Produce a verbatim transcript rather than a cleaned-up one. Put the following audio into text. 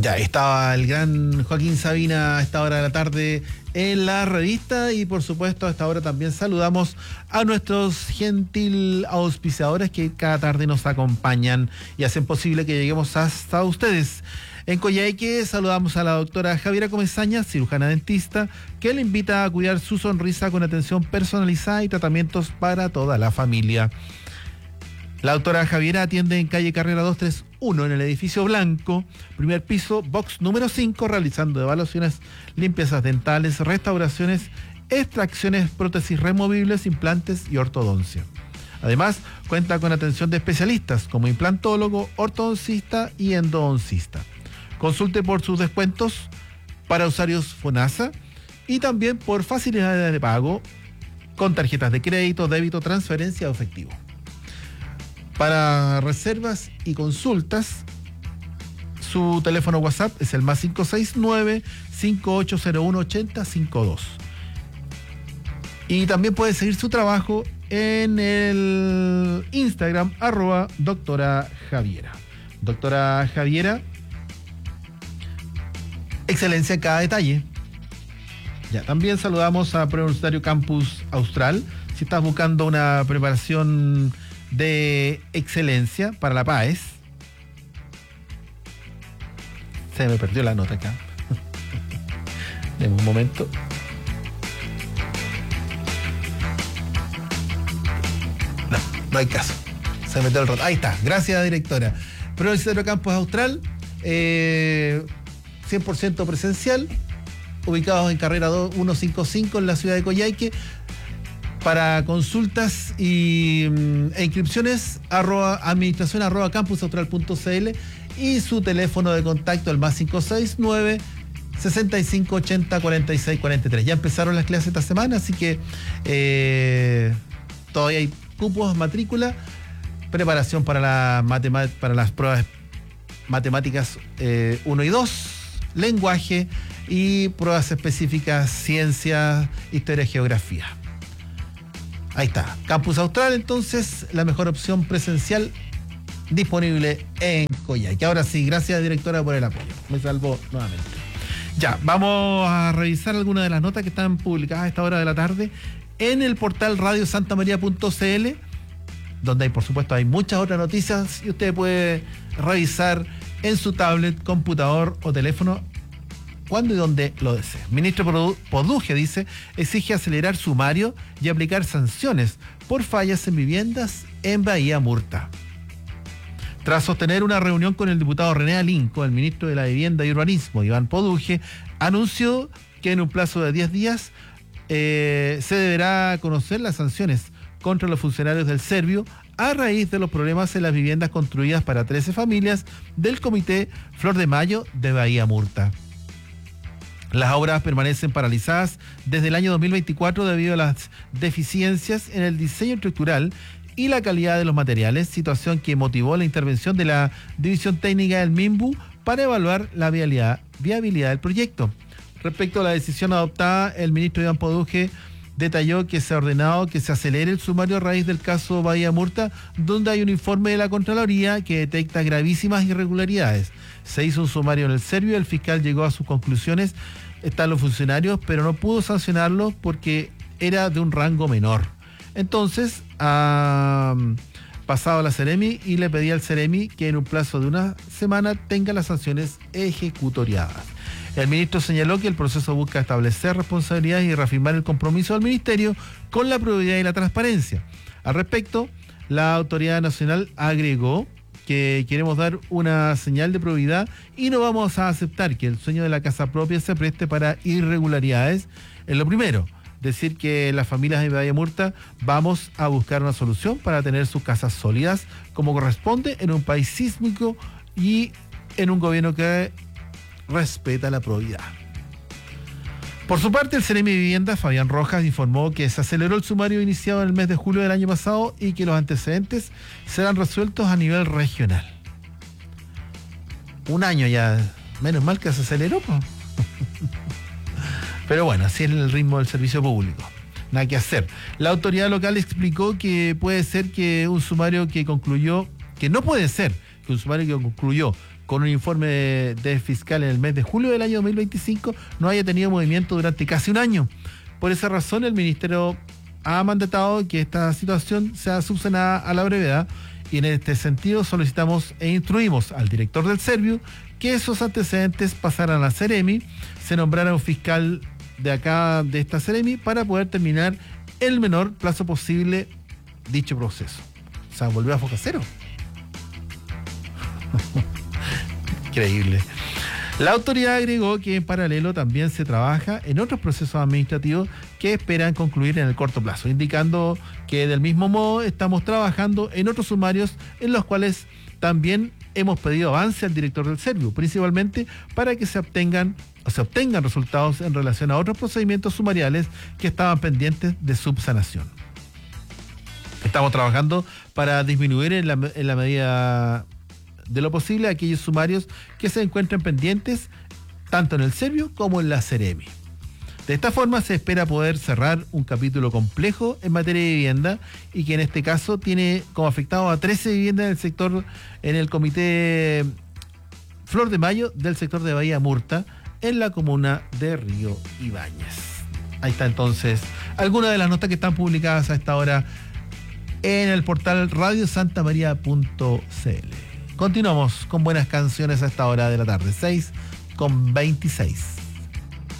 Ya estaba el gran Joaquín Sabina a esta hora de la tarde en la revista y por supuesto a esta hora también saludamos a nuestros gentil auspiciadores que cada tarde nos acompañan y hacen posible que lleguemos hasta ustedes. En Coyhaique saludamos a la doctora Javiera Comesaña, cirujana dentista, que le invita a cuidar su sonrisa con atención personalizada y tratamientos para toda la familia. La doctora Javiera atiende en calle Carrera doscientos treinta y uno en el edificio Blanco, primer piso, box número cinco, realizando evaluaciones, limpiezas dentales, restauraciones, extracciones, prótesis removibles, implantes y ortodoncia. Además, cuenta con atención de especialistas como implantólogo, ortodoncista y endodoncista. Consulte por sus descuentos para usuarios FONASA y también por facilidades de pago con tarjetas de crédito, débito, transferencia o efectivo. Para reservas y consultas, su teléfono WhatsApp es el más cinco seis nueve, cinco ocho cero uno, ocho cero cinco dos. Y también puede seguir su trabajo en el Instagram, arroba doctora Javiera. Doctora Javiera, excelencia en cada detalle. Ya, también saludamos a Preuniversitario Campus Austral. Si estás buscando una preparación de excelencia para la P A E S. Se me perdió la nota acá. En un momento. No, no hay caso. Se me metió el rato. Ahí está. Gracias, directora. Preuniversitario Campus Austral, eh, cien por ciento presencial, ubicados en carrera ciento cincuenta y cinco en la ciudad de Coyhaique. Para consultas y, e inscripciones, arroba, administración arroba campusaustral punto cl y su teléfono de contacto el más cinco seis nueve, sesenta y cinco ochenta, cuarenta y seis cuarenta y tres. Ya empezaron las clases esta semana, así que eh, todavía hay cupos, matrícula, preparación para, la matemat- para las pruebas matemáticas eh, uno y dos, lenguaje y pruebas específicas, ciencia, historia, geografía. Ahí está, Campus Austral, entonces, la mejor opción presencial disponible en Coyhaique. Ahora sí, gracias, directora, por el apoyo. Me salvó nuevamente. Ya, vamos a revisar algunas de las notas que están publicadas a esta hora de la tarde en el portal radio santa maría punto cl, donde hay, por supuesto, hay muchas otras noticias y usted puede revisar en su tablet, computador o teléfono cuando y donde lo desee. Ministro Poduje, dice, exige acelerar sumario y aplicar sanciones por fallas en viviendas en Bahía Murta. Tras sostener una reunión con el diputado René Alinco, el ministro de la Vivienda y Urbanismo, Iván Poduje, anunció que en un plazo de diez días eh, se deberá conocer las sanciones contra los funcionarios del Servio a raíz de los problemas en las viviendas construidas para trece familias del Comité Flor de Mayo de Bahía Murta. Las obras permanecen paralizadas desde el año dos mil veinticuatro debido a las deficiencias en el diseño estructural y la calidad de los materiales, situación que motivó la intervención de la División Técnica del MIMBU para evaluar la viabilidad, viabilidad del proyecto. Respecto a la decisión adoptada, el ministro Iván Poduje detalló que se ha ordenado que se acelere el sumario a raíz del caso Bahía Murta, donde hay un informe de la Contraloría que detecta gravísimas irregularidades. Se hizo un sumario en el Servio, el fiscal llegó a sus conclusiones, están los funcionarios, pero no pudo sancionarlos porque era de un rango menor. Entonces, ha pasado a la Seremi y le pedí al Seremi que en un plazo de una semana tenga las sanciones ejecutoriadas. El ministro señaló que el proceso busca establecer responsabilidades y reafirmar el compromiso del ministerio con la probidad y la transparencia. Al respecto, la Autoridad Nacional agregó que queremos dar una señal de probidad y no vamos a aceptar que el sueño de la casa propia se preste para irregularidades. En lo primero, decir que las familias de Bahía Murta vamos a buscar una solución para tener sus casas sólidas como corresponde en un país sísmico y en un gobierno que respeta la probidad. Por su parte, el Seremi de Vivienda, Fabián Rojas, informó que se aceleró el sumario iniciado en el mes de julio del año pasado y que los antecedentes serán resueltos a nivel regional. Un año ya, menos mal que se aceleró, pues. Pero bueno, así es el ritmo del servicio público. Nada que hacer. La autoridad local explicó que puede ser que un sumario que concluyó, que no puede ser que un sumario que concluyó con un informe de, de fiscal en el mes de julio del año dos mil veinticinco no haya tenido movimiento durante casi un año. Por esa razón, el Ministerio ha mandatado que esta situación sea subsanada a la brevedad, y en este sentido solicitamos e instruimos al director del Serviu que esos antecedentes pasaran a Seremi, se nombrara un fiscal de acá de esta Seremi para poder terminar el menor plazo posible dicho proceso. O sea, volvió a foca cero. Increíble. La autoridad agregó que en paralelo también se trabaja en otros procesos administrativos que esperan concluir en el corto plazo, indicando que del mismo modo estamos trabajando en otros sumarios en los cuales también hemos pedido avance al director del Serviu, principalmente para que se obtengan o se obtengan resultados en relación a otros procedimientos sumariales que estaban pendientes de subsanación. Estamos trabajando para disminuir en la, en la medida de lo posible aquellos sumarios que se encuentren pendientes tanto en el Serviu como en la Seremi. De esta forma se espera poder cerrar un capítulo complejo en materia de vivienda y que en este caso tiene como afectado a trece viviendas del sector en el comité Flor de Mayo del sector de Bahía Murta en la comuna de Río Ibáñez. Ahí está entonces algunas de las notas que están publicadas a esta hora en el portal radio santa maría punto c l. Continuamos con buenas canciones a esta hora de la tarde, seis con veintiséis.